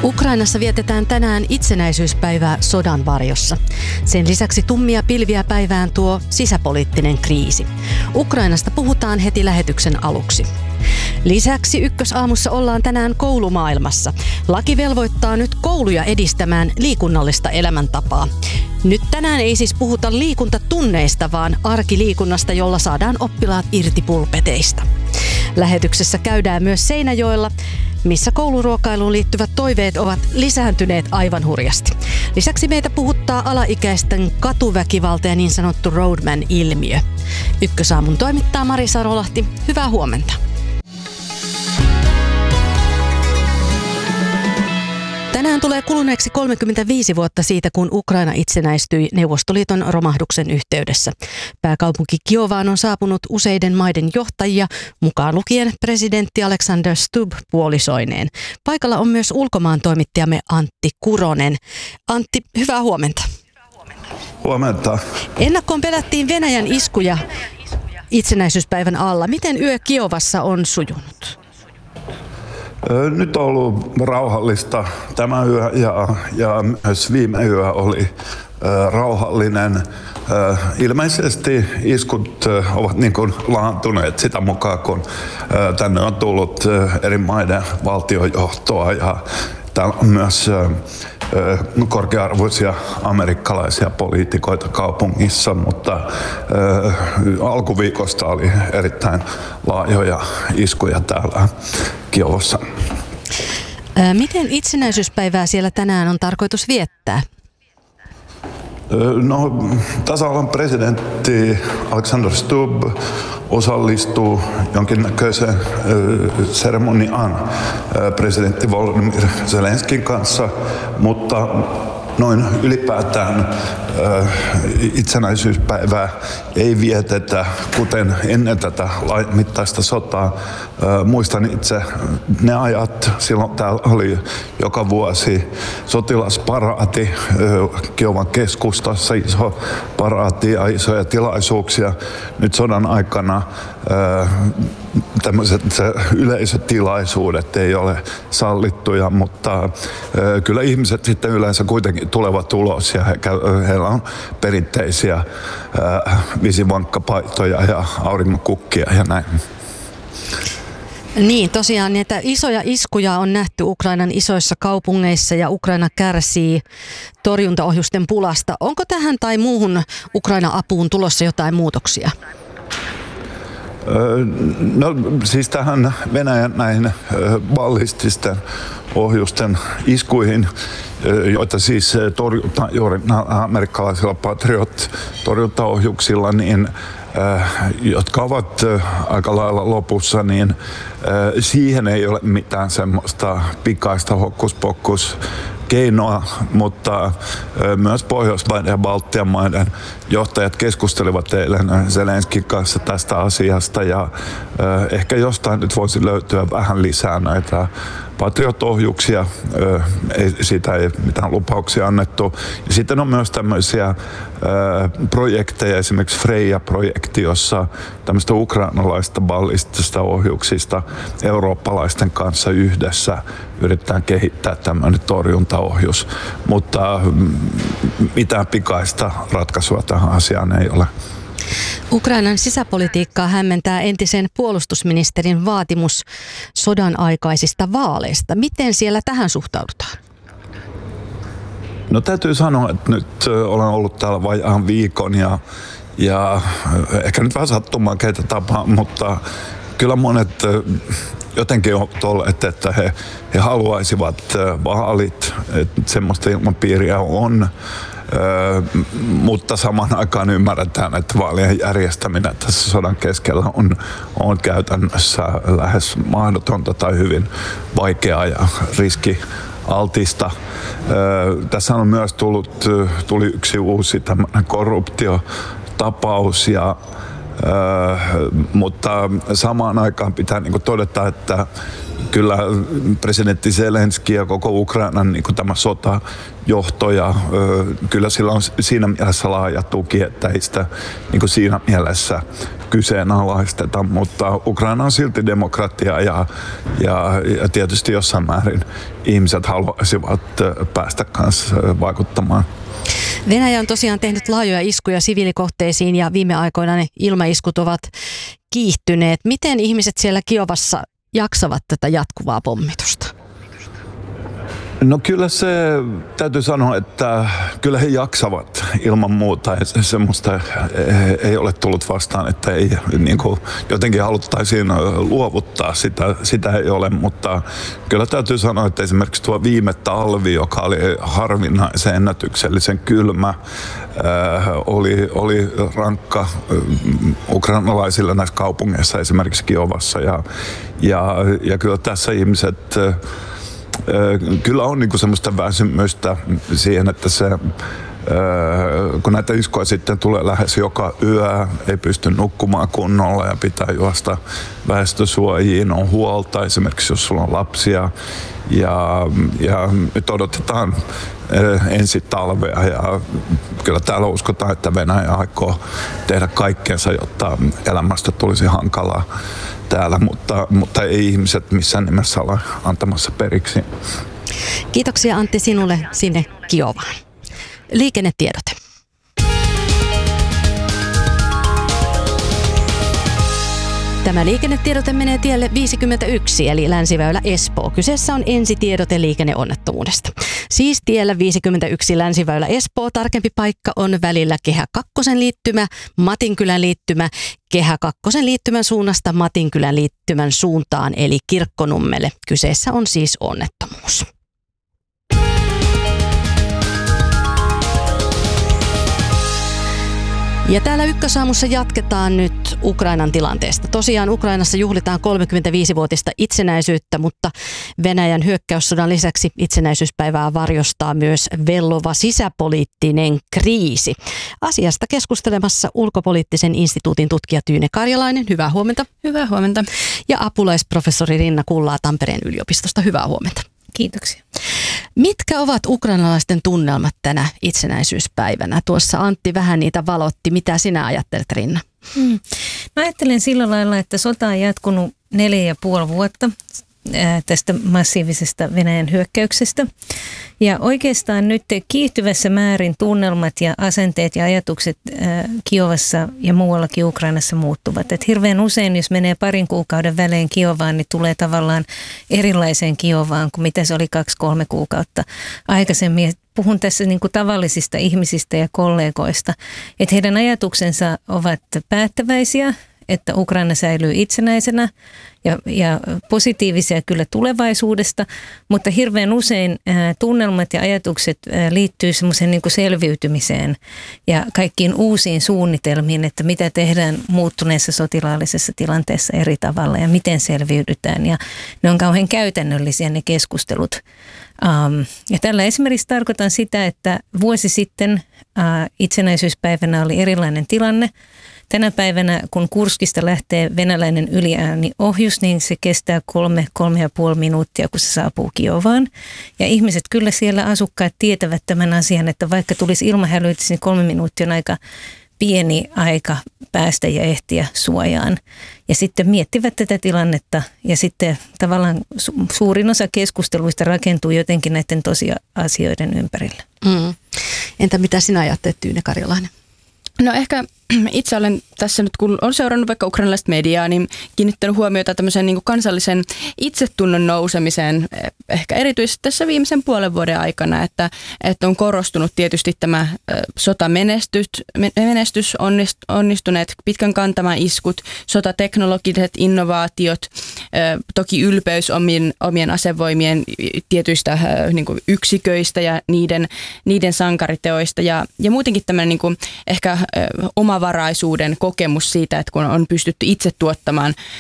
Ukrainassa vietetään tänään itsenäisyyspäivää sodan varjossa. Sen lisäksi tummia pilviä päivään tuo sisäpoliittinen kriisi. Ukrainasta puhutaan heti lähetyksen aluksi. Lisäksi Ykkösaamussa ollaan tänään koulumaailmassa. Laki velvoittaa nyt kouluja edistämään liikunnallista elämäntapaa. Nyt tänään ei siis puhuta liikuntatunneista, vaan arkiliikunnasta, jolla saadaan oppilaat irti pulpeteista. Lähetyksessä käydään myös Seinäjoella, missä kouluruokailuun liittyvät toiveet ovat lisääntyneet aivan hurjasti. Lisäksi meitä puhuttaa alaikäisten katuväkivalta ja niin sanottu Roadman-ilmiö. Ykkösaamun toimittaa Mari Sarolahti. Hyvää huomenta. Tänään tulee kuluneeksi 35 vuotta siitä, kun Ukraina itsenäistyi Neuvostoliiton romahduksen yhteydessä. Pääkaupunki Kiovaan on saapunut useiden maiden johtajia, mukaan lukien presidentti Alexander Stubb puolisoineen. Paikalla on myös ulkomaan toimittajamme Antti Kuronen. Antti, hyvää huomenta. Huomenta. Ennakkoon pelättiin Venäjän iskuja itsenäisyyspäivän alla. Miten yö Kiovassa on sujunut? Nyt on ollut rauhallista tämä yö ja myös viime yö oli rauhallinen. Ilmeisesti iskut ovat niin kuin laantuneet sitä mukaan, kun tänne on tullut eri maiden valtiojohtoa ja täällä on myös korkea-arvoisia amerikkalaisia poliitikoita kaupungissa, mutta alkuviikosta oli erittäin laajoja iskuja täällä Kiovassa. Miten itsenäisyyspäivää siellä tänään on tarkoitus viettää? No, tasavallan presidentti Alexander Stubb osallistuu jonkinnäköiseen seremoniaan presidentti Volodymyr Zelenskin kanssa, mutta noin ylipäätään itsenäisyyspäivää ei vietetä, kuten ennen tätä laajamittaista sotaa. Muistan itse ne ajat, silloin täällä oli joka vuosi sotilasparaati Kiovan keskustassa, iso paraati ja isoja tilaisuuksia. Nyt sodan aikana tämmöiset yleisötilaisuudet ei ole sallittuja, mutta kyllä ihmiset sitten yleensä kuitenkin tulevat ulos ja heillä on perinteisiä visivankkapaitoja ja auringonkukkia ja näin. Niin, tosiaan näitä isoja iskuja on nähty Ukrainan isoissa kaupungeissa ja Ukraina kärsii torjuntaohjusten pulasta. Onko tähän tai muuhun Ukraina-apuun tulossa jotain muutoksia? No siis tähän Venäjän näihin ballististen ohjusten iskuihin, joita siis torjutaan juuri amerikkalaisilla Patriot-torjuntaohjuksilla, niin jotka ovat aika lailla lopussa, niin siihen ei ole mitään semmoista pikaista hokkuspokkus keinoa, mutta myös Pohjoismaiden ja Baltian maiden johtajat keskustelivat eilen Zelenskin kanssa tästä asiasta ja ehkä jostain nyt voisi löytyä vähän lisää näitä Patriot-ohjuksia, siitä ei mitään lupauksia annettu. Ja sitten on myös tämmöisiä projekteja, esimerkiksi Freja-projekti, jossa tämmöistä ukrainalaista ballistista ohjuksista eurooppalaisten kanssa yhdessä yritetään kehittää tämmöinen torjuntaohjus, mutta mitään pikaista ratkaisua tähän asiaan ei ole. Ukrainan sisäpolitiikkaa hämmentää entisen puolustusministerin vaatimus sodan aikaisista vaaleista. Miten siellä tähän suhtaudutaan? No täytyy sanoa, että nyt olen ollut täällä vajaan viikon ja ehkä nyt vähän sattumaan keitä tapaa, mutta kyllä monet jotenkin ovat olleet, että he haluaisivat vaalit, että semmoista ilmapiiriä on. Mutta samaan aikaan ymmärretään, että vaalien järjestäminen tässä sodan keskellä on käytännössä lähes mahdotonta tai hyvin vaikeaa ja riskialtista. Tässä on myös tuli yksi uusi tämmöinen korruptiotapaus ja Mutta samaan aikaan pitää niin kuin todeta, että kyllä presidentti Zelenski ja koko Ukrainan niin kuin tämä sotajohto ja kyllä sillä on siinä mielessä laaja tuki, että ei sitä niin kuin siinä mielessä kyseenalaisteta, mutta Ukraina on silti demokratia ja tietysti jossain määrin ihmiset haluaisivat päästä kanssa vaikuttamaan. Venäjä on tosiaan tehnyt laajoja iskuja siviilikohteisiin ja viime aikoina ne ilmaiskut ovat kiihtyneet. Miten ihmiset siellä Kiovassa jaksavat tätä jatkuvaa pommitusta? No kyllä se täytyy sanoa, että kyllä he jaksavat ilman muuta. Semmoista ei ole tullut vastaan, että ei niin kuin jotenkin haluttaisiin luovuttaa sitä ei ole, mutta kyllä täytyy sanoa, että esimerkiksi tuo viime talvi, joka oli harvinaisen ennätyksellisen kylmä, oli rankka ukrainalaisilla näissä kaupungeissa, esimerkiksi Kiovassa ja kyllä tässä ihmiset kyllä on niinku semmoista väsymystä siihen, että se, kun näitä iskuja sitten tulee lähes joka yö, ei pysty nukkumaan kunnolla ja pitää juosta väestösuojiin, on huolta esimerkiksi jos sulla on lapsia ja nyt odotetaan ensi talvea ja kyllä täällä uskotaan, että Venäjä aikoo tehdä kaikkeensa, jotta elämästä tulisi hankalaa täällä, mutta ei ihmiset missään nimessä ole antamassa periksi. Kiitoksia Antti sinulle sinne Kiovaan. Liikennetiedote. Tämä liikennetiedote menee tielle 51, eli Länsiväylä Espoo. Kyseessä on ensitiedote liikenneonnettomuudesta. Siis tiellä 51 Länsiväylä Espoo. Tarkempi paikka on välillä Kehä 2 liittymä, Matinkylän liittymä, Kehä 2 liittymän suunnasta Matinkylän liittymän suuntaan, eli Kirkkonummelle. Kyseessä on siis onnettomuus. Ja täällä Ykkösaamussa jatketaan nyt Ukrainan tilanteesta. Tosiaan Ukrainassa juhlitaan 35-vuotista itsenäisyyttä, mutta Venäjän hyökkäyssodan lisäksi itsenäisyyspäivää varjostaa myös vellova sisäpoliittinen kriisi. Asiasta keskustelemassa Ulkopoliittisen instituutin tutkija Tyyne Karjalainen. Hyvää huomenta. Hyvää huomenta. Ja apulaisprofessori Rinna Kullaa Tampereen yliopistosta. Hyvää huomenta. Kiitoksia. Mitkä ovat ukrainalaisten tunnelmat tänä itsenäisyyspäivänä? Tuossa Antti vähän niitä valotti. Mitä sinä ajattelet, Rinna? Mä ajattelen sillä lailla, että sota on jatkunut 4,5 vuotta tästä massiivisesta Venäjän hyökkäyksestä. Ja oikeastaan nyt kiihtyvässä määrin tunnelmat ja asenteet ja ajatukset Kiovassa ja muuallakin Ukrainassa muuttuvat. Et hirveän usein, jos menee parin kuukauden välein Kiovaan, niin tulee tavallaan erilaiseen Kiovaan kuin mitä se oli 2-3 kuukautta aikaisemmin. Puhun tässä niin kuin tavallisista ihmisistä ja kollegoista, että heidän ajatuksensa ovat päättäväisiä, että Ukraina säilyy itsenäisenä ja positiivisia kyllä tulevaisuudesta, mutta hirveän usein tunnelmat ja ajatukset liittyy semmoiseen niin kuin selviytymiseen ja kaikkiin uusiin suunnitelmiin, että mitä tehdään muuttuneessa sotilaallisessa tilanteessa eri tavalla ja miten selviydytään. Ja ne on kauhean käytännöllisiä ne keskustelut. Ja tällä esimerkiksi tarkoitan sitä, että vuosi sitten itsenäisyyspäivänä oli erilainen tilanne. Tänä päivänä, kun Kurskista lähtee venäläinen yliääniohjus, niin se kestää 3-3,5 minuuttia, kun se saapuu Kiovaan. Ja ihmiset kyllä siellä asukkaat tietävät tämän asian, että vaikka tulisi ilmahälytys, niin 3 minuuttia on aika pieni aika päästä ja ehtiä suojaan. Ja sitten miettivät tätä tilannetta ja sitten tavallaan suurin osa keskusteluista rakentuu jotenkin näiden tosiasioiden ympärillä. Entä mitä sinä ajattelet, Tyyne Karjalainen? No ehkä itse olen tässä nyt, kun olen seurannut vaikka ukrainalaista mediaa, niin kiinnittänyt huomiota tämmöiseen niin kuin kansallisen itsetunnon nousemiseen ehkä erityisesti tässä viimeisen puolen vuoden aikana, että on korostunut tietysti tämä sotamenestys, onnistuneet pitkän kantaman iskut, sotateknologiset innovaatiot, toki ylpeys omien asevoimien tietyistä niin kuin yksiköistä ja niiden sankariteoista ja muutenkin tämmöinen niin kuin ehkä omavaraisuuden kokemus siitä, että kun on pystytty itse tuottamaan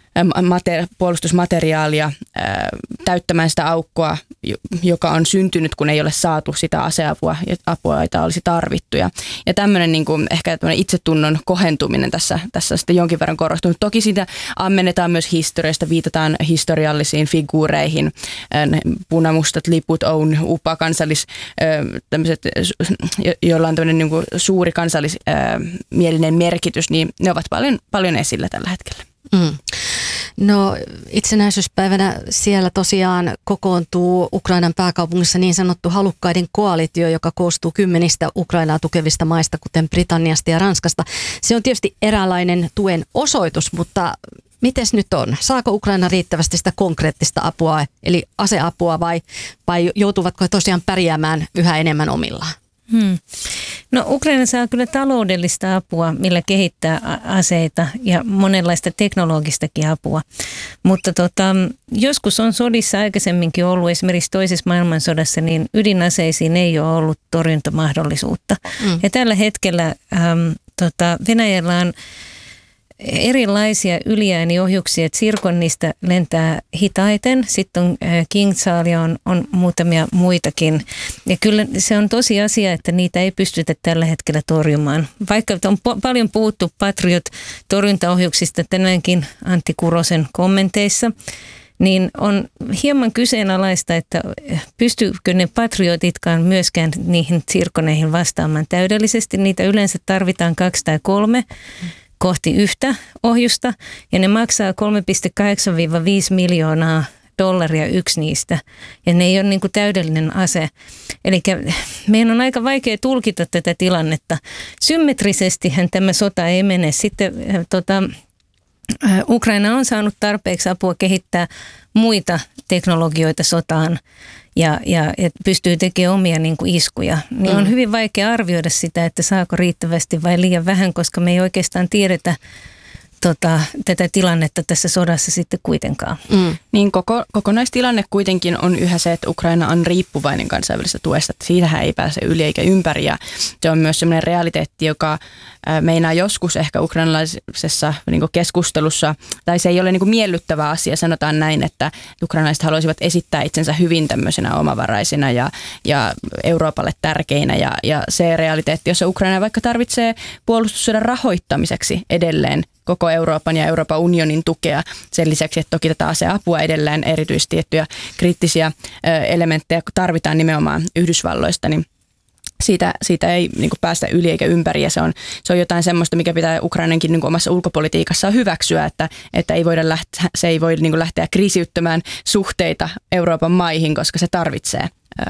puolustusmateriaalia täyttämään sitä aukkoa, joka on syntynyt, kun ei ole saatu sitä aseapua, jota olisi tarvittu. Ja tämmöinen niin kuin ehkä tämmöinen itsetunnon kohentuminen tässä on sitten jonkin verran korostunut. Toki siitä ammennetaan myös historiasta, viitataan historiallisiin figuureihin, punamustat liput, UPA, tämmöiset, joilla on tämmöinen niin kuin suuri kansallismielinen merkitys, niin ne ovat paljon esillä tällä hetkellä. Mm. No itsenäisyyspäivänä siellä tosiaan kokoontuu Ukrainan pääkaupungissa niin sanottu halukkaiden koalitio, joka koostuu 10 Ukrainaa tukevista maista, kuten Britanniasta ja Ranskasta. Se on tietysti eräänlainen tuen osoitus, mutta mites nyt on? Saako Ukraina riittävästi sitä konkreettista apua, eli aseapua vai joutuvatko he tosiaan pärjäämään yhä enemmän omillaan? No Ukraina saa kyllä taloudellista apua, millä kehittää aseita ja monenlaista teknologistakin apua. Mutta joskus on sodissa aikaisemminkin ollut, esimerkiksi toisessa maailmansodassa, niin ydinaseisiin ei ole ollut torjuntamahdollisuutta. Ja tällä hetkellä Venäjällä on erilaisia yliääniohjuksia, että Zircon niistä lentää hitaiten, sitten on Kingsalia, on muutamia muitakin. Ja kyllä se on tosi asia, että niitä ei pystytä tällä hetkellä torjumaan. Vaikka on paljon puhuttu Patriot-torjuntaohjuksista tänäänkin Antti Kurosen kommenteissa, niin on hieman kyseenalaista, että pystyykö ne patriotitkaan myöskään niihin Zirconeihin vastaamaan täydellisesti. Niitä yleensä tarvitaan 2 tai 3 kohti yhtä ohjusta, ja ne maksaa 3,8-5 miljoonaa dollaria yksi niistä, ja ne ei ole niin kuin täydellinen ase. Eli meidän on aika vaikea tulkita tätä tilannetta. Symmetrisestihän tämä sota ei mene. Sitten Ukraina on saanut tarpeeksi apua kehittää muita teknologioita sotaan, ja pystyy tekemään omia niin kuin iskuja, niin on hyvin vaikea arvioida sitä, että saako riittävästi vai liian vähän, koska me ei oikeastaan tiedetä tätä tilannetta tässä sodassa sitten kuitenkaan. Niin kokonaistilanne kuitenkin on yhä se, että Ukraina on riippuvainen kansainvälisestä tuesta. Siitähän ei pääse yli eikä ympäri, ja se on myös sellainen realiteetti, joka meinaa joskus ehkä ukrainalaisessa niin kuin keskustelussa, tai se ei ole niin kuin miellyttävä asia, sanotaan näin, että ukrainalaiset haluaisivat esittää itsensä hyvin tämmöisenä omavaraisina ja Euroopalle tärkeinä, ja se realiteetti, jossa Ukraina vaikka tarvitsee puolustussodan rahoittamiseksi edelleen koko Euroopan ja Euroopan unionin tukea. Sen lisäksi, että toki tätä aseapua edelleen erityisesti tiettyjä kriittisiä elementtejä tarvitaan nimenomaan Yhdysvalloista, niin siitä ei niin kuin päästä yli eikä ympäri, ja se on jotain semmoista, mikä pitää Ukrainankin niin kuin omassa ulkopolitiikassaan hyväksyä, että ei voida se ei voi niin kuin lähteä kriisiyttämään suhteita Euroopan maihin, koska se tarvitsee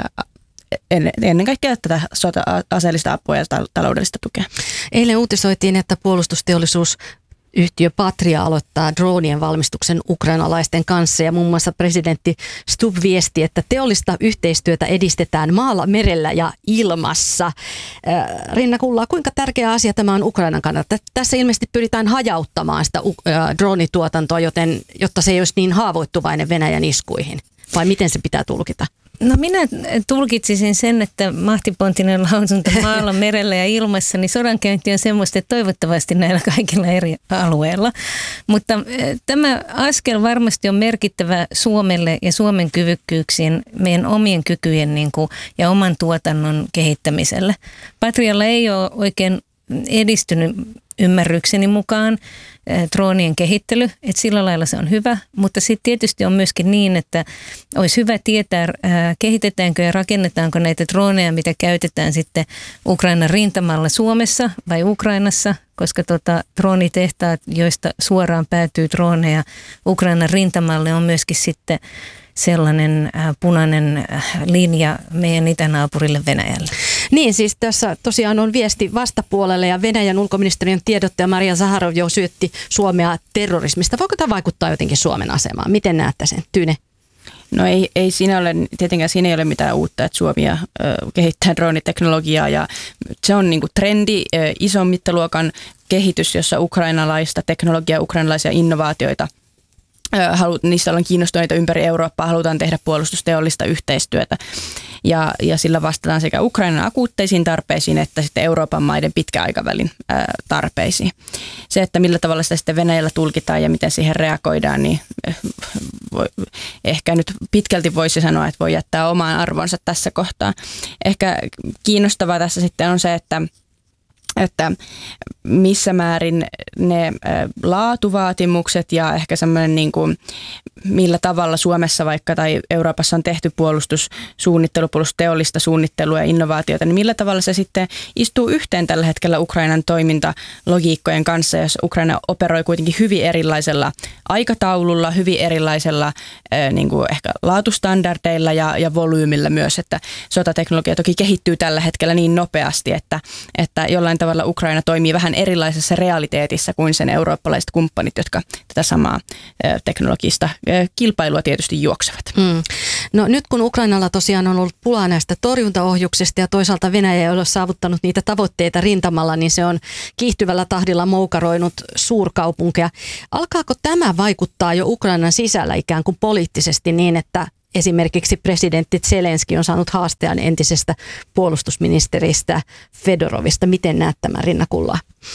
ennen kaikkea tätä aseellista apua ja taloudellista tukea. Eilen uutisoitiin, että puolustusteollisuusyhtiö Patria aloittaa droonien valmistuksen ukrainalaisten kanssa, ja muun muassa presidentti Stubb viesti, että teollista yhteistyötä edistetään maalla, merellä ja ilmassa. Rinna Kullaa, kuinka tärkeä asia tämä on Ukrainan kannalta? Tässä ilmeisesti pyritään hajauttamaan sitä droonituotantoa, jotta se ei olisi niin haavoittuvainen Venäjän iskuihin. Vai miten se pitää tulkita? No minä tulkitsisin sen, että mahtipontinen lausunto maalla, merellä ja ilmassa, niin sodankäynti on semmoista, että toivottavasti näillä kaikilla eri alueilla. Mutta tämä askel varmasti on merkittävä Suomelle ja Suomen kyvykkyyksien, meidän omien kykyjen ja oman tuotannon kehittämiselle. Patrialla ei ole oikein edistynyt ymmärrykseni mukaan droonien kehittely, että sillä lailla se on hyvä, mutta sitten tietysti on myöskin niin, että olisi hyvä tietää, kehitetäänkö ja rakennetaanko näitä drooneja, mitä käytetään sitten Ukrainan rintamalla Suomessa vai Ukrainassa, koska droonitehtaat, joista suoraan päätyy drooneja Ukrainan rintamalle, on myöskin sitten sellainen punainen linja meidän itänaapurille Venäjälle. Niin, siis tässä tosiaan on viesti vastapuolelle, ja Venäjän ulkoministeriön tiedottaja Maria Zaharov jo syötti Suomea terrorismista. Voiko tämä vaikuttaa jotenkin Suomen asemaan? Miten näette sen? Tyyne? No ei siinä ole, tietenkään siinä ei ole mitään uutta, että Suomi kehittää drooniteknologiaa, ja se on niin kuin trendi, ison mittaluokan kehitys, jossa ukrainalaista teknologiaa, ukrainalaisia innovaatioita niistä ollaan kiinnostuneita ympäri Eurooppaa, halutaan tehdä puolustusteollista yhteistyötä. ja sillä vastataan sekä Ukrainan akuutteisiin tarpeisiin että sitten Euroopan maiden pitkäaikavälin tarpeisiin. Se, että millä tavalla sitä sitten Venäjällä tulkitaan ja miten siihen reagoidaan, niin ehkä nyt pitkälti voisi sanoa, että voi jättää omaan arvonsa tässä kohtaa. Ehkä kiinnostavaa tässä sitten on se, että missä määrin ne laatuvaatimukset ja ehkä semmoinen niin kuin millä tavalla Suomessa vaikka tai Euroopassa on tehty puolustussuunnittelu, puolustusteollista suunnittelua ja innovaatiota, niin millä tavalla se sitten istuu yhteen tällä hetkellä Ukrainan toimintalogiikkojen kanssa, jos Ukraina operoi kuitenkin hyvin erilaisella aikataululla, hyvin erilaisella niin kuin ehkä laatustandardeilla ja volyymillä myös, että sotateknologia toki kehittyy tällä hetkellä niin nopeasti, että jollain tavalla Ukraina toimii vähän erilaisessa realiteetissa kuin sen eurooppalaiset kumppanit, jotka tätä samaa teknologista kilpailua tietysti juoksevat. No nyt kun Ukrainalla tosiaan on ollut pulaa näistä torjuntaohjuksista ja toisaalta Venäjä ei ole saavuttanut niitä tavoitteita rintamalla, niin se on kiihtyvällä tahdilla moukaroinut suurkaupunkeja. Alkaako tämä vaikuttaa jo Ukrainan sisällä ikään kuin poliittisesti niin, että esimerkiksi presidentti Zelenski on saanut haastean entisestä puolustusministeristä Fedorovista? Miten näet tämän, Rinna Kullaa?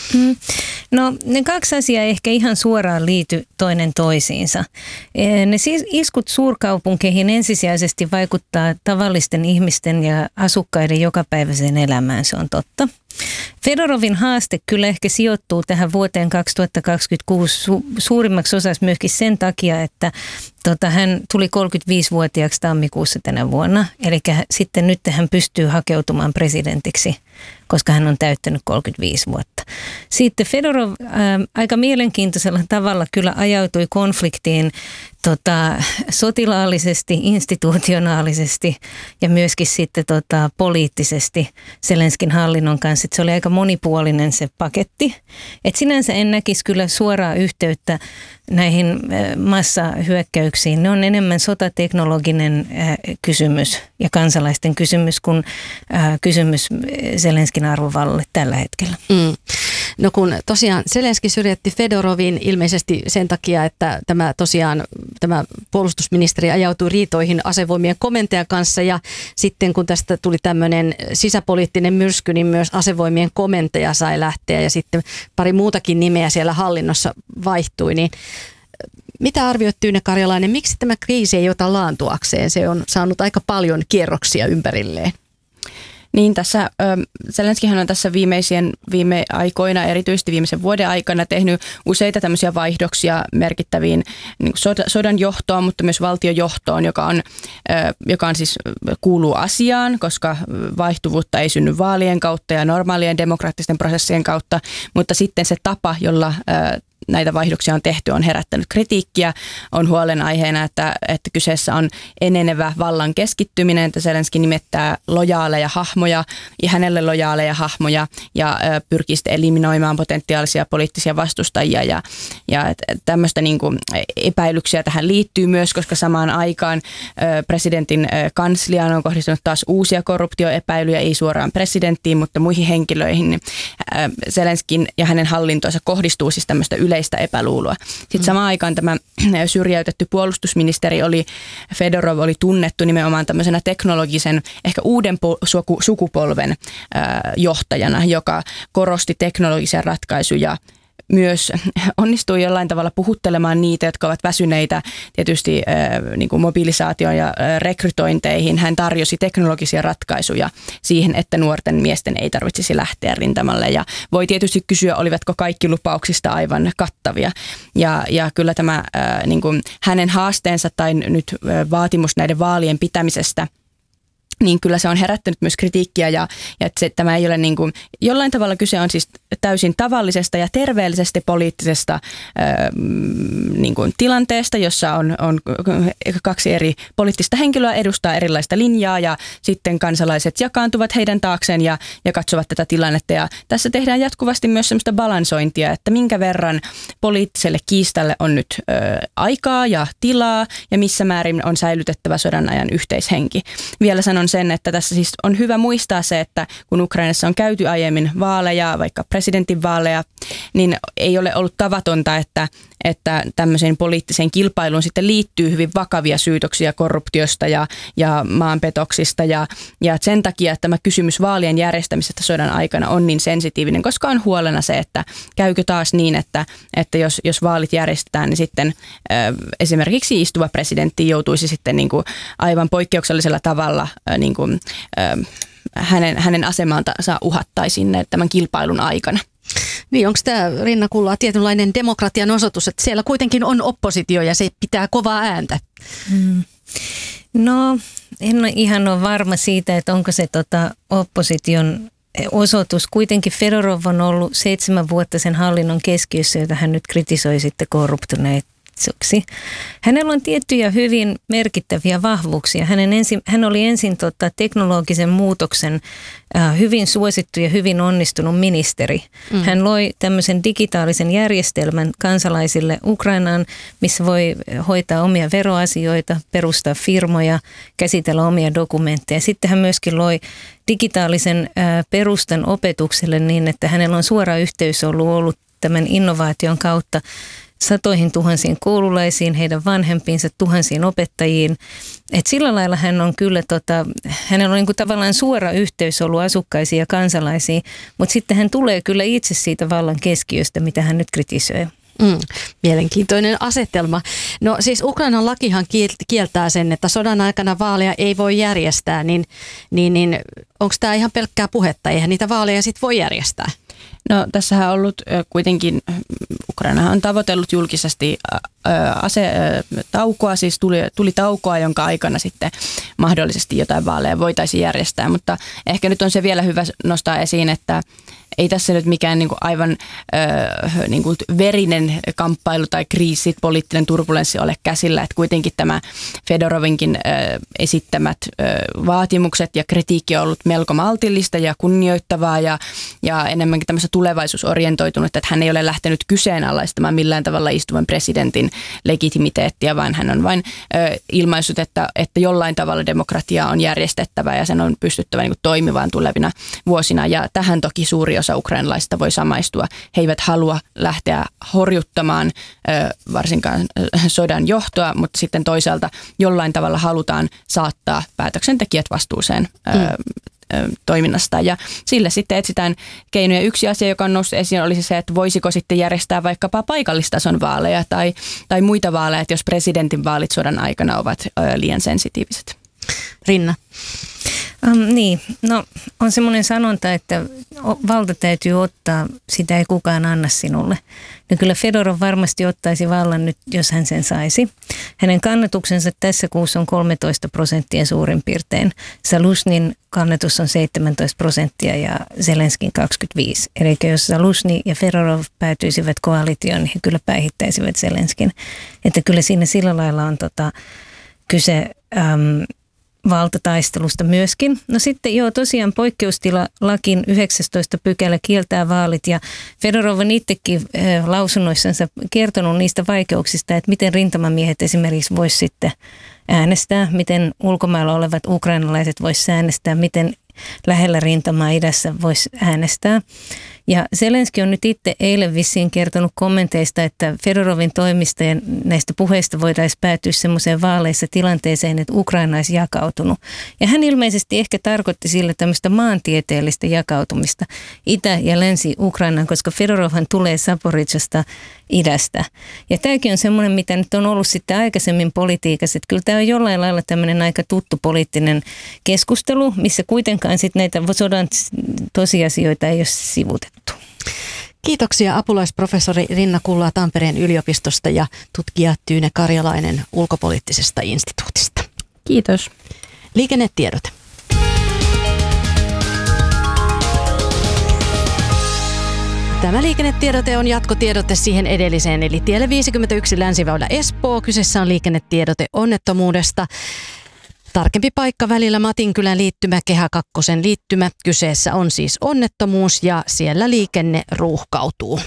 No ne kaksi asiaa ei ehkä ihan suoraan liity toinen toisiinsa. Ne iskut suurkaupunkeihin ensisijaisesti vaikuttaa tavallisten ihmisten ja asukkaiden jokapäiväiseen elämään, se on totta. Fedorovin haaste kyllä ehkä sijoittuu tähän vuoteen 2026 suurimmaksi osaksi myöskin sen takia, että hän tuli 35-vuotiaaksi tammikuussa tänä vuonna. Eli sitten nyt hän pystyy hakeutumaan presidentiksi, koska hän on täyttänyt 35 vuotta. Sitten Fedorov aika mielenkiintoisella tavalla kyllä ajautui konfliktiin sotilaallisesti, institutionaalisesti ja myöskin sitten poliittisesti Zelenskin hallinnon kanssa. Että se oli aika monipuolinen se paketti. Et sinänsä en näkisi kyllä suoraa yhteyttä näihin massahyökkäyksiin. Ne on enemmän sotateknologinen kysymys ja kansalaisten kysymys kuin kysymys Zelenskin arvovallalle tällä hetkellä. No kun tosiaan Zelenski syrjäytti Fedorovin ilmeisesti sen takia, että tämä puolustusministeri ajautui riitoihin asevoimien komentajan kanssa ja sitten kun tästä tuli tämmöinen sisäpoliittinen myrsky, niin myös asevoimien komentaja sai lähteä ja sitten pari muutakin nimeä siellä hallinnossa vaihtui, niin mitä arvioit, Tyyne Karjalainen, miksi tämä kriisi ei ota laantuakseen? Se on saanut aika paljon kierroksia ympärilleen. Niin, tässä Zelenskihän on tässä viime aikoina, erityisesti viimeisen vuoden aikana tehnyt useita tämmöisiä vaihdoksia merkittäviin niin sodan johtoon, mutta myös valtiojohtoon, joka on siis kuuluu asiaan, koska vaihtuvuutta ei synny vaalien kautta ja normaalien demokraattisten prosessien kautta, mutta sitten se tapa, jolla näitä vaihdoksia on tehty, on herättänyt kritiikkiä. On huolenaiheena, että kyseessä on enenevä vallan keskittyminen, että Zelenski nimettää lojaaleja hahmoja ja hänelle lojaaleja hahmoja ja pyrkii sitten eliminoimaan potentiaalisia poliittisia vastustajia. Ja tämmöistä niin kuin epäilyksiä tähän liittyy myös, koska samaan aikaan presidentin kansliaan on kohdistunut taas uusia korruptioepäilyjä, ei suoraan presidenttiin, mutta muihin henkilöihin. Zelenskin ja hänen hallintoonsa kohdistuu siis tämmöistä yleistä epäluuloa. Sitten samaan aikaan tämä syrjäytetty puolustusministeri Fedorov oli tunnettu nimenomaan tämmöisenä teknologisen, ehkä uuden sukupolven johtajana, joka korosti teknologisia ratkaisuja. Myös onnistui jollain tavalla puhuttelemaan niitä, jotka ovat väsyneitä tietysti niin kuin mobilisaatioon ja rekrytointeihin. Hän tarjosi teknologisia ratkaisuja siihen, että nuorten miesten ei tarvitsisi lähteä rintamalle. Ja voi tietysti kysyä, olivatko kaikki lupauksista aivan kattavia. Ja kyllä tämä niin kuin hänen haasteensa tai nyt vaatimus näiden vaalien pitämisestä, niin kyllä se on herättänyt myös kritiikkiä ja että tämä ei ole niin kuin, jollain tavalla kyse on siis täysin tavallisesta ja terveellisestä poliittisesta niin kuin tilanteesta, jossa on kaksi eri poliittista henkilöä edustaa erilaista linjaa ja sitten kansalaiset jakaantuvat heidän taakseen ja katsovat tätä tilannetta ja tässä tehdään jatkuvasti myös sellaista balansointia, että minkä verran poliittiselle kiistalle on nyt aikaa ja tilaa ja missä määrin on säilytettävä sodan ajan yhteishenki. Vielä sanon sanon sen, että tässä siis on hyvä muistaa se, että kun Ukrainassa on käyty aiemmin vaaleja, vaikka presidentinvaaleja, niin ei ole ollut tavatonta, että tämmöiseen poliittiseen kilpailuun sitten liittyy hyvin vakavia syytöksiä korruptiosta ja maanpetoksista. Ja sen takia että tämä kysymys vaalien järjestämisestä sodan aikana on niin sensitiivinen, koska on huolena se, että käykö taas niin, että jos vaalit järjestetään, niin sitten esimerkiksi istuva presidentti joutuisi sitten niin kuin aivan poikkeuksellisella tavalla niin kuin, hänen asemaansa uhattaisiin tämän kilpailun aikana. Niin, onko tämä, Rinna Kullaa, tietynlainen demokratian osoitus, että siellä kuitenkin on oppositio ja se pitää kovaa ääntä? No, en ihan ole varma siitä, että onko se opposition osoitus. Kuitenkin Fedorov on ollut 7 vuotta sen hallinnon keskiössä, jota hän nyt kritisoi sitten korruptuneeksi. Hänellä on tiettyjä hyvin merkittäviä vahvuuksia. Hän oli ensin teknologisen muutoksen hyvin suosittu ja hyvin onnistunut ministeri. Hän loi tämmöisen digitaalisen järjestelmän kansalaisille Ukrainaan, missä voi hoitaa omia veroasioita, perustaa firmoja, käsitellä omia dokumentteja. Sitten hän myöskin loi digitaalisen perustan opetukselle niin, että hänellä on suora yhteys ollut tämän innovaation kautta satoihin tuhansiin koululaisiin, heidän vanhempiinsa, tuhansiin opettajiin. Et sillä lailla hän on kyllä, hänellä on niinku tavallaan suora yhteys ollut asukkaisiin ja kansalaisiin, mutta sitten hän tulee kyllä itse siitä vallan keskiöstä, mitä hän nyt kritisoi. Mielenkiintoinen asetelma. No siis Ukrainan lakihan kieltää sen, että sodan aikana vaaleja ei voi järjestää, niin onko tämä ihan pelkkää puhetta? Eihän niitä vaaleja sitten voi järjestää? No tässähän on ollut kuitenkin, Ukrainahan on tavoitellut julkisesti taukoa, siis tuli taukoa, jonka aikana sitten mahdollisesti jotain vaaleja voitaisiin järjestää, mutta ehkä nyt on se vielä hyvä nostaa esiin, että ei tässä nyt mikään niin kuin aivan niin kuin verinen kamppailu tai kriisi, poliittinen turbulenssi ole käsillä, että kuitenkin tämä Fedorovinkin esittämät vaatimukset ja kritiikki on ollut melko maltillista ja kunnioittavaa ja enemmänkin tämmöistä tulevaisuusorientoitunut, että hän ei ole lähtenyt kyseenalaistamaan millään tavalla istuvan presidentin legitimiteettiä, vaan hän on vain ilmaissut, että jollain tavalla demokratia on järjestettävä ja sen on pystyttävä niin kuin toimimaan tulevina vuosina ja tähän toki suuri osa ukrainalaisista voi samaistua. He eivät halua lähteä horjuttamaan varsinkaan sodan johtoa, mutta sitten toisaalta jollain tavalla halutaan saattaa päätöksentekijät vastuuseen toiminnasta ja sille sitten etsitään keinoja. Yksi asia, joka on noussut esiin, olisi se, että voisiko sitten järjestää vaikkapa paikallistason vaaleja tai muita vaaleja, että jos presidentin vaalit sodan aikana ovat liian sensitiiviset. Rinna. Niin, no on semmoinen sanonta, että valta täytyy ottaa, sitä ei kukaan anna sinulle. No kyllä Fedorov varmasti ottaisi vallan nyt, jos hän sen saisi. Hänen kannatuksensa tässä kuussa on 13% suurin piirtein. Zaluzhnin kannatus on 17% ja Zelenskin 25%. Eli jos Zaluzhny ja Fedorov päätyisivät koalitioon, niin he kyllä päihittäisivät Zelenskin. Että kyllä siinä sillä lailla on kyse valtataistelusta myöskin. No sitten tosiaan poikkeustilalakin 19 pykälä kieltää vaalit ja Fedorov on itsekin lausunnoissansa kertonut niistä vaikeuksista, että miten rintamamiehet esimerkiksi voisi sitten äänestää, miten ulkomailla olevat ukrainalaiset voisi äänestää, miten lähellä rintamaa idässä voisi äänestää. Ja Zelenski on nyt itse eilen vissiin kertonut kommenteista, että Fedorovin toimista ja näistä puheista voitaisiin päätyä semmoiseen vaaleissa tilanteeseen, että Ukraina olisi jakautunut. Ja hän ilmeisesti ehkä tarkoitti sillä tämmöistä maantieteellistä jakautumista Itä- ja Länsi-Ukrainaan, koska Fedorovhan tulee Zaporizhzhasta idästä. Ja tämäkin on semmoinen, mitä nyt on ollut sitten aikaisemmin politiikassa, että kyllä tämä on jollain lailla tämmöinen aika tuttu poliittinen keskustelu, missä kuitenkaan sitten näitä sodan tosiasioita ei ole sivutettu. Kiitoksia apulaisprofessori Rinna Kullaa Tampereen yliopistosta ja tutkija Tyyne Karjalainen Ulkopoliittisesta instituutista. Kiitos. Liikennetiedote. Tämä liikennetiedote on jatkotiedote siihen edelliseen, eli tielle 51 Länsiväylä Espoo. Kyseessä on liikennetiedote onnettomuudesta. Tarkempi paikka välillä Matinkylän liittymä, Kehä 2 liittymä. Kyseessä on siis onnettomuus ja siellä liikenne ruuhkautuu.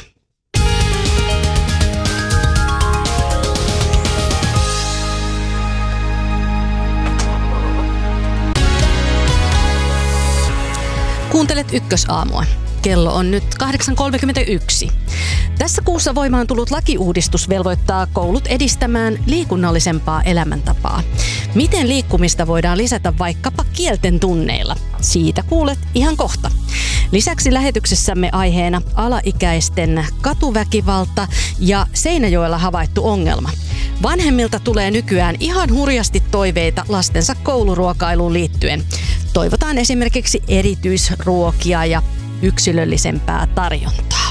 Kuuntelet Ykkösaamua. Kello on nyt 8.31. Tässä kuussa voimaan tullut lakiuudistus velvoittaa koulut edistämään liikunnallisempaa elämäntapaa. Miten liikkumista voidaan lisätä vaikkapa kielten tunneilla? Siitä kuulet ihan kohta. Lisäksi lähetyksessämme aiheena alaikäisten katuväkivalta ja Seinäjoella havaittu ongelma. Vanhemmilta tulee nykyään ihan hurjasti toiveita lastensa kouluruokailuun liittyen. Toivotaan esimerkiksi erityisruokia ja yksilöllisempää tarjontaa.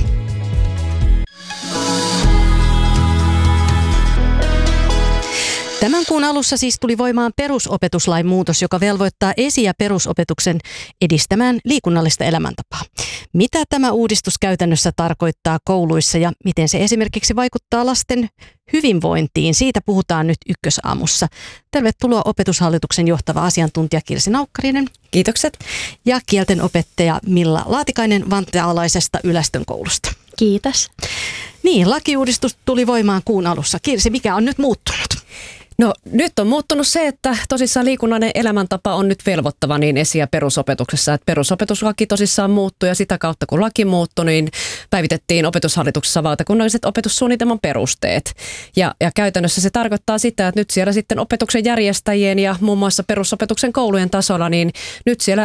Tämän kuun alussa siis tuli voimaan perusopetuslain muutos, joka velvoittaa esi- ja perusopetuksen edistämään liikunnallista elämäntapaa. Mitä tämä uudistus käytännössä tarkoittaa kouluissa ja miten se esimerkiksi vaikuttaa lasten hyvinvointiin? Siitä puhutaan nyt Ykkösaamussa. Tervetuloa Opetushallituksen johtava asiantuntija Kirsi Naukkarinen. Kiitokset. Ja kieltenopettaja Milla Laatikainen Vantaalaisesta Ylästön koulusta. Kiitos. Niin, lakiuudistus tuli voimaan kuun alussa. Kirsi, mikä on nyt muuttunut? No nyt on muuttunut se, että tosissaan liikunnallinen elämäntapa on nyt velvoittava niin esi- ja perusopetuksessa. Että perusopetuslaki tosissaan muuttui ja sitä kautta kun laki muuttui, niin päivitettiin Opetushallituksessa valtakunnalliset opetussuunnitelman perusteet. Ja käytännössä se tarkoittaa sitä, että nyt siellä sitten opetuksen järjestäjien ja muun muassa perusopetuksen koulujen tasolla, niin nyt siellä